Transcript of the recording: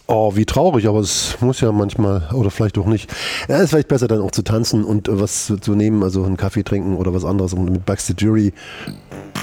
Oh, wie traurig, aber es muss ja manchmal, oder vielleicht auch nicht. Ja, ist vielleicht besser dann auch zu tanzen und was zu nehmen, also einen Kaffee trinken oder was anderes. Und mit Bugs the Jury